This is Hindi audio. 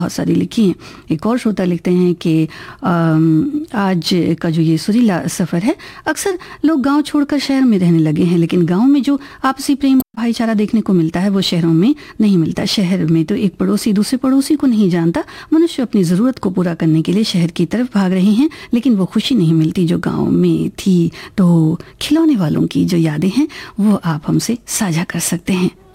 बहुत सारी लिखी हैं। एक और श्रोता लिखते हैं कि आज का जो ये सुरीला सफ़र है, अक्सर लोग गांव छोड़कर शहर में रहने लगे हैं, लेकिन गांव में जो आपसी प्रेम भाईचारा देखने को मिलता है वो शहरों में नहीं मिलता। शहर में तो एक पड़ोसी दूसरे पड़ोसी को नहीं जानता। मनुष्य अपनी ज़रूरत को पूरा करने के लिए शहर की तरफ भाग रहे हैं, लेकिन वो खुशी नहीं मिलती जो गाँव में थी। तो खिलौने वालों की जो यादें हैं वो आप हमसे साझा कर सकते हैं।